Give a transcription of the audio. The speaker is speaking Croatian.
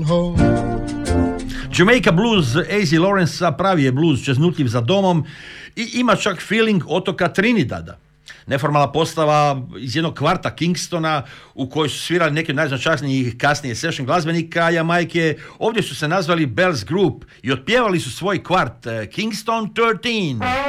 home. Jamaica Blues A.Z. Lawrence pravi je blues čeznutljiv za domom i ima čak feeling otoka Trinidada. Neformalna postava iz jednog kvarta Kingstona u kojoj su svirali neki od najznačajnijih kasnije session glazbenika Jamajke. Ovdje su se nazvali Bells Group i otpjevali su svoj kvart Kingston 13.